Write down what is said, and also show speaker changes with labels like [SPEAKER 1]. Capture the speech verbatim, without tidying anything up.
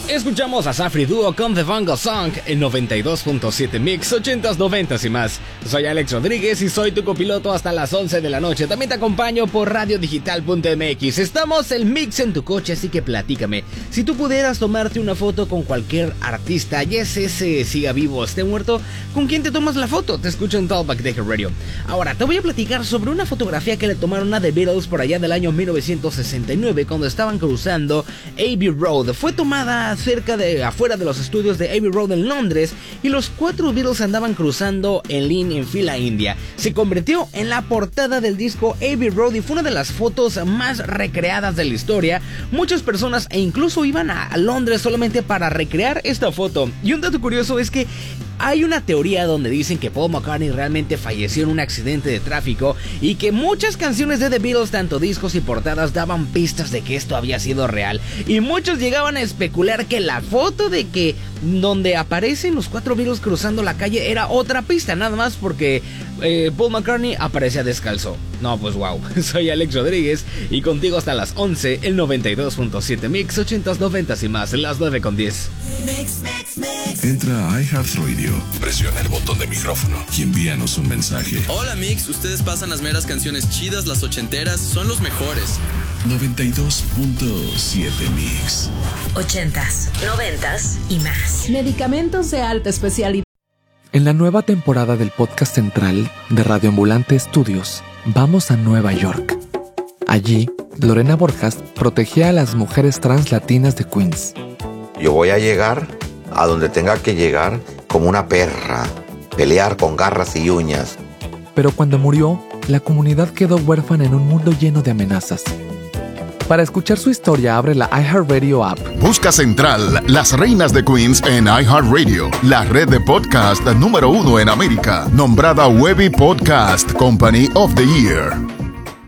[SPEAKER 1] Escuchamos a Safri Duo con The Bungle Song en noventa y dos punto siete Mix, ochentas, noventas y más. Soy Alex Rodríguez y soy tu copiloto hasta las once de la noche. También te acompaño por radio digital punto m x. Estamos el Mix en tu coche, así que platícame. Si tú pudieras tomarte una foto con cualquier artista, ya es ese siga vivo o esté muerto, ¿con quién te tomas la foto? Te escucho en Talkback Decker Radio. Ahora, te voy a platicar sobre una fotografía que le tomaron a The Beatles por allá del año mil novecientos sesenta y nueve cuando estaban cruzando Abbey Road. Fue tomada cerca de afuera de los estudios de Abbey Road en Londres y los cuatro Beatles andaban cruzando en línea en fila india. Se convirtió en la portada del disco Abbey Road y fue una de las fotos más recreadas de la historia. Muchas personas e incluso iban a Londres solamente para recrear esta foto. Y un dato curioso es que hay una teoría donde dicen que Paul McCartney realmente falleció en un accidente de tráfico y que muchas canciones de The Beatles, tanto discos y portadas, daban pistas de que esto había sido real. Y muchos llegaban a especular que la foto de que donde aparecen los cuatro Beatles cruzando la calle era otra pista, nada más porque eh, Paul McCartney aparecía descalzo. No, pues wow. Soy Alex Rodríguez y contigo hasta las once, el noventa y dos punto siete Mix, ochentas, noventas y más, las nueve con diez.
[SPEAKER 2] Mix, mix, mix.
[SPEAKER 3] Entra a iHeartRadio, presiona el botón de micrófono y envíanos un mensaje.
[SPEAKER 4] Hola Mix, ustedes pasan las meras canciones chidas, las ochenteras, son los mejores.
[SPEAKER 3] noventa y dos punto siete Mix.
[SPEAKER 2] Ochentas, noventas y más.
[SPEAKER 5] Medicamentos de alta especialidad.
[SPEAKER 6] En la nueva temporada del podcast central de Radio Ambulante Estudios, vamos a Nueva York. Allí, Lorena Borjas protegía a las mujeres trans latinas de Queens.
[SPEAKER 7] Yo voy a llegar a donde tenga que llegar como una perra, pelear con garras y uñas.
[SPEAKER 6] Pero cuando murió, la comunidad quedó huérfana en un mundo lleno de amenazas. Para escuchar su historia, abre la iHeartRadio app.
[SPEAKER 8] Busca Central, Las Reinas de Queens en iHeartRadio, la red de podcast número uno en América, nombrada Webby Podcast Company of the Year.